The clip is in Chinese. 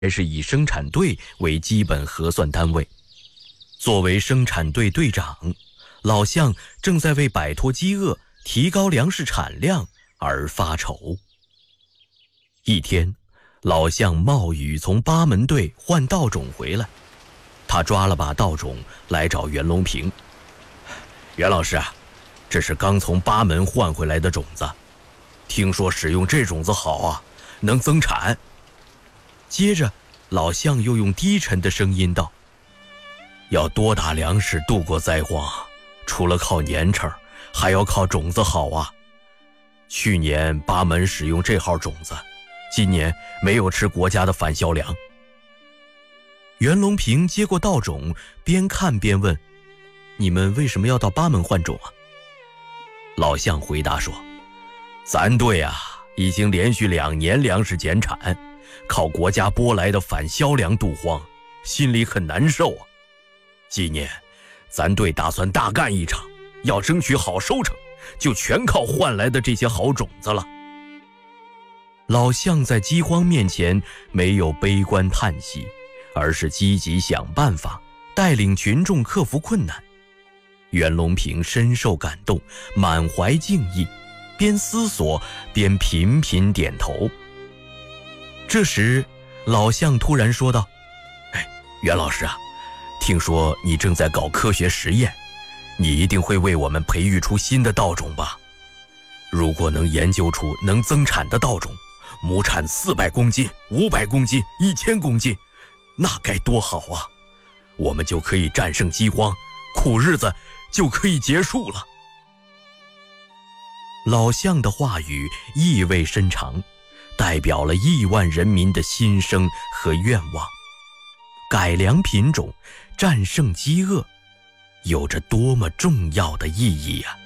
是以生产队为基本核算单位。作为生产队队长，老向正在为摆脱饥饿、提高粮食产量而发愁。一天，老向冒雨从八门队换稻种回来，他抓了把稻种来找袁隆平。袁老师啊，这是刚从八门换回来的种子，听说使用这种子好啊，能增产。接着，老向又用低沉的声音道：要多打粮食度过灾荒，除了靠年成，还要靠种子好啊。去年八门使用这号种子，今年没有吃国家的返销粮。袁隆平接过稻种，边看边问：你们为什么要到八门换种啊？老向回答说：咱队啊，已经连续2年粮食减产，靠国家拨来的返销粮度荒，心里很难受啊。今年咱队打算大干一场，要争取好收成，就全靠换来的这些好种子了。老向在饥荒面前没有悲观叹息，而是积极想办法，带领群众克服困难。袁隆平深受感动，满怀敬意，边思索边频频点头。这时，老向突然说道：袁老师啊，听说你正在搞科学实验，你一定会为我们培育出新的稻种吧？如果能研究出能增产的稻种，亩产400公斤、500公斤、1000公斤，那该多好啊！我们就可以战胜饥荒，苦日子就可以结束了。老向的话语意味深长，代表了亿万人民的心声和愿望。改良品种，战胜饥饿，有着多么重要的意义啊！